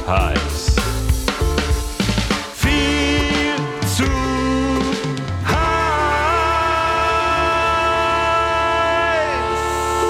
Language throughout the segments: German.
heiß. Viel zu heiß.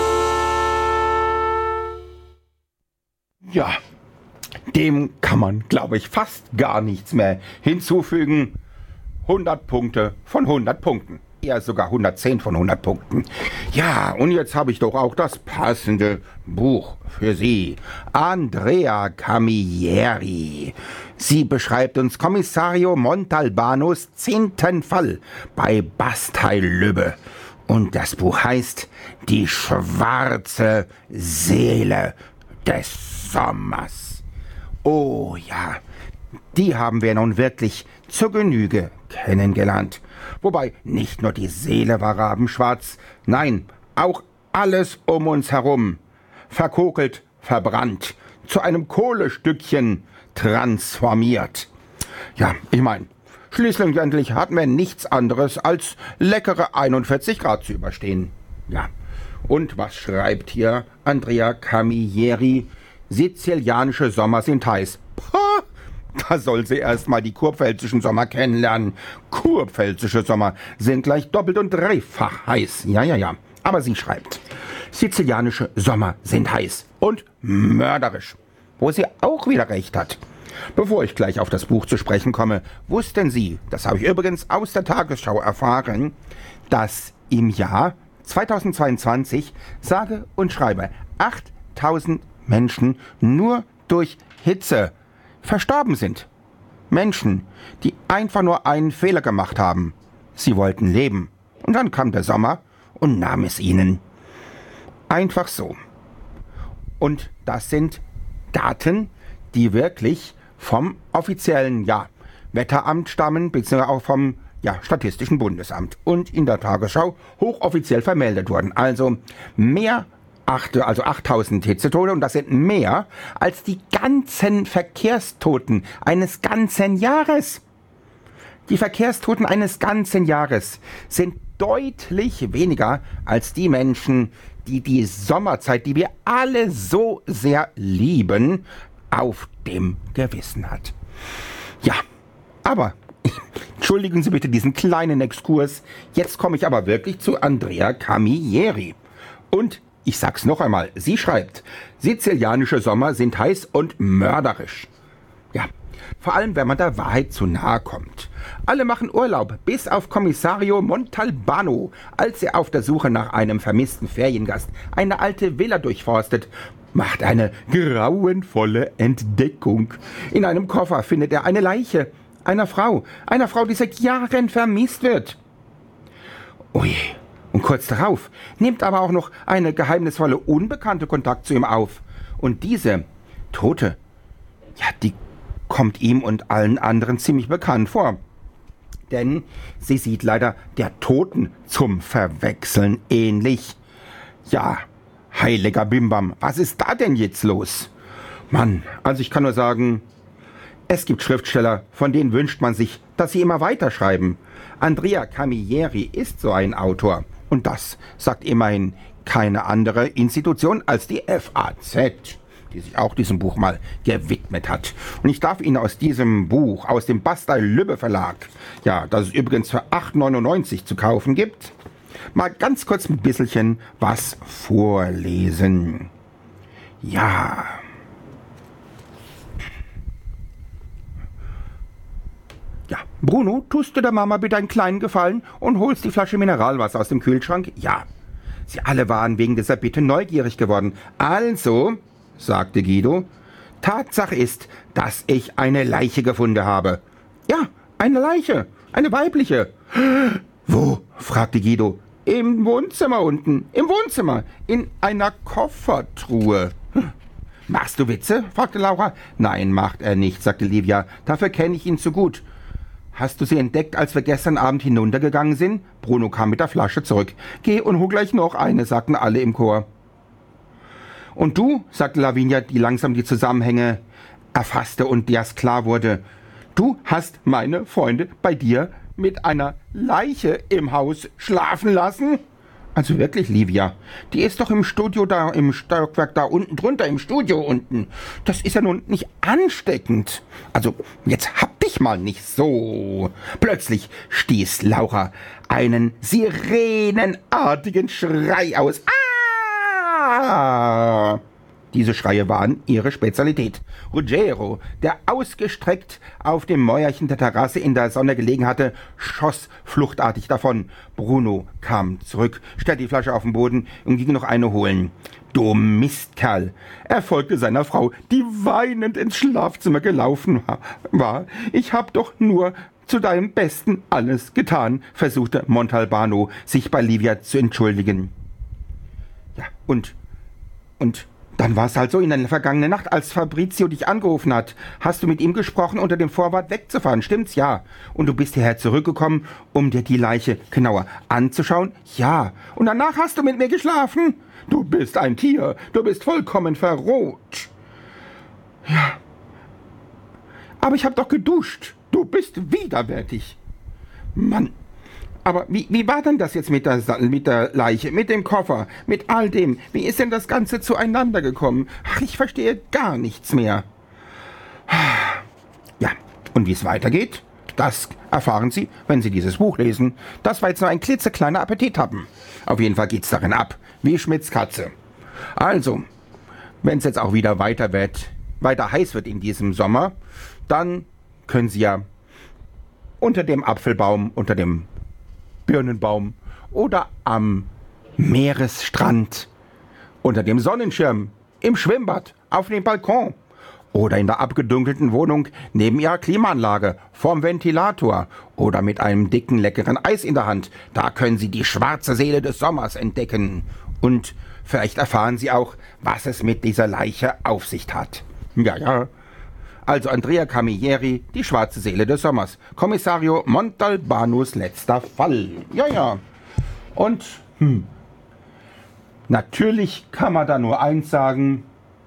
Ja, dem kann man, glaube ich, fast gar nichts mehr hinzufügen. 100 Punkte von 100 Punkten. Eher sogar 110 von 100 Punkten. Ja, und jetzt habe ich doch auch das passende Buch für Sie. Andrea Camilleri. Sie beschreibt uns Kommissario Montalbanos 10. Fall bei Bastei-Lübbe. Und das Buch heißt Die schwarze Seele des Sommers. Oh ja, die haben wir nun wirklich zur Genüge kennengelernt. Wobei nicht nur die Seele war rabenschwarz, nein, auch alles um uns herum. Verkokelt, verbrannt, zu einem Kohlestückchen transformiert. Ja, ich meine, schließlich endlich hatten wir nichts anderes als leckere 41 Grad zu überstehen. Ja, und was schreibt hier Andrea Camilleri? Sizilianische Sommer sind heiß. Pah! Da soll sie erst mal die kurpfälzischen Sommer kennenlernen. Kurpfälzische Sommer sind gleich doppelt und dreifach heiß. Ja. Aber sie schreibt, sizilianische Sommer sind heiß und mörderisch. Wo sie auch wieder recht hat. Bevor ich gleich auf das Buch zu sprechen komme, wussten Sie, das habe ich übrigens aus der Tagesschau erfahren, dass im Jahr 2022 sage und schreibe 8000 Menschen nur durch Hitze verstorben sind. Menschen, die einfach nur einen Fehler gemacht haben. Sie wollten leben. Und dann kam der Sommer und nahm es ihnen. Einfach so. Und das sind Daten, die wirklich vom offiziellen Wetteramt stammen, beziehungsweise auch vom Statistischen Bundesamt und in der Tagesschau hochoffiziell vermeldet wurden. Also 8000 Hitzetote, und das sind mehr als die ganzen Verkehrstoten eines ganzen Jahres. Die Verkehrstoten eines ganzen Jahres sind deutlich weniger als die Menschen, die die Sommerzeit, die wir alle so sehr lieben, auf dem Gewissen hat. Ja, aber entschuldigen Sie bitte diesen kleinen Exkurs. Jetzt komme ich aber wirklich zu Andrea Camilleri. Und ich sag's noch einmal, sie schreibt, sizilianische Sommer sind heiß und mörderisch. Ja, vor allem, wenn man der Wahrheit zu nahe kommt. Alle machen Urlaub, bis auf Kommissario Montalbano, als er auf der Suche nach einem vermissten Feriengast eine alte Villa durchforstet, macht eine grauenvolle Entdeckung. In einem Koffer findet er eine Leiche einer Frau, die seit Jahren vermisst wird. Ui. Und kurz darauf nimmt aber auch noch eine geheimnisvolle Unbekannte Kontakt zu ihm auf. Und diese Tote, die kommt ihm und allen anderen ziemlich bekannt vor. Denn sie sieht leider der Toten zum Verwechseln ähnlich. Ja, heiliger Bimbam, was ist da denn jetzt los? Mann, also ich kann nur sagen, es gibt Schriftsteller, von denen wünscht man sich, dass sie immer weiterschreiben. Andrea Camilleri ist so ein Autor. Und das sagt immerhin keine andere Institution als die FAZ, die sich auch diesem Buch mal gewidmet hat. Und ich darf Ihnen aus diesem Buch, aus dem Bastei-Lübbe Verlag, das es übrigens für 8,99 zu kaufen gibt, mal ganz kurz ein bisschen was vorlesen. Ja. Bruno, tust du der Mama bitte einen kleinen Gefallen und holst die Flasche Mineralwasser aus dem Kühlschrank? Ja. Sie alle waren wegen dieser Bitte neugierig geworden. Also, sagte Guido, Tatsache ist, dass ich eine Leiche gefunden habe. Ja, eine Leiche, eine weibliche. Wo? Fragte Guido. Im Wohnzimmer unten, im Wohnzimmer, in einer Koffertruhe. Machst du Witze? Fragte Laura. Nein, macht er nicht, sagte Livia. Dafür kenne ich ihn zu gut. Hast du sie entdeckt, als wir gestern Abend hinuntergegangen sind? Bruno kam mit der Flasche zurück. Geh und hol gleich noch eine, sagten alle im Chor. Und du, sagte Lavinia, die langsam die Zusammenhänge erfasste und der es klar wurde. Du hast meine Freunde bei dir mit einer Leiche im Haus schlafen lassen? Also wirklich, Livia, die ist doch im Studio da, im Stockwerk da unten drunter, im Studio unten. Das ist ja nun nicht ansteckend. Also, jetzt hab dich mal nicht so. Plötzlich stieß Laura einen sirenenartigen Schrei aus. Ah! Diese Schreie waren ihre Spezialität. Ruggiero, der ausgestreckt auf dem Mäuerchen der Terrasse in der Sonne gelegen hatte, schoss fluchtartig davon. Bruno kam zurück, stellte die Flasche auf den Boden und ging noch eine holen. Du Mistkerl! Er folgte seiner Frau, die weinend ins Schlafzimmer gelaufen war. Ich hab doch nur zu deinem Besten alles getan, versuchte Montalbano, sich bei Livia zu entschuldigen. Ja, und dann war es halt so in der vergangenen Nacht, als Fabrizio dich angerufen hat. Hast du mit ihm gesprochen, unter dem Vorwand wegzufahren, stimmt's? Ja. Und du bist hierher zurückgekommen, um dir die Leiche genauer anzuschauen? Ja. Und danach hast du mit mir geschlafen? Du bist ein Tier. Du bist vollkommen verroht. Ja. Aber ich hab doch geduscht. Du bist widerwärtig. Mann. Aber wie war denn das jetzt mit der Leiche, mit dem Koffer, mit all dem? Wie ist denn das Ganze zueinander gekommen? Ach, ich verstehe gar nichts mehr. Ja, und wie es weitergeht, das erfahren Sie, wenn Sie dieses Buch lesen. Das war jetzt nur ein klitzekleiner Appetit haben. Auf jeden Fall geht's darin ab, wie Schmidts Katze. Also, wenn es jetzt auch wieder weiter heiß wird in diesem Sommer, dann können Sie ja unter dem Apfelbaum, unter dem Birnenbaum oder am Meeresstrand, unter dem Sonnenschirm, im Schwimmbad, auf dem Balkon oder in der abgedunkelten Wohnung neben ihrer Klimaanlage, vorm Ventilator oder mit einem dicken, leckeren Eis in der Hand. Da können Sie die schwarze Seele des Sommers entdecken. Und vielleicht erfahren Sie auch, was es mit dieser Leiche auf sich hat. Ja. Also Andrea Camilleri, die schwarze Seele des Sommers. Kommissario Montalbanos letzter Fall. Ja. Und, natürlich kann man da nur eins sagen.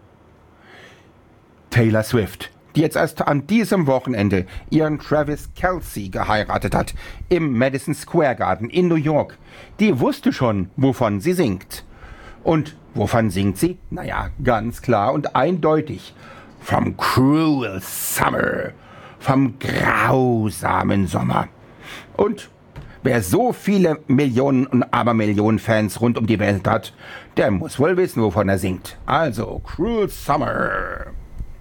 Taylor Swift, die jetzt erst an diesem Wochenende ihren Travis Kelce geheiratet hat, im Madison Square Garden in New York, die wusste schon, wovon sie singt. Und wovon singt sie? Naja, ganz klar und eindeutig. Vom Cruel Summer, vom grausamen Sommer. Und wer so viele Millionen und Abermillionen Fans rund um die Welt hat, der muss wohl wissen, wovon er singt. Also, Cruel Summer.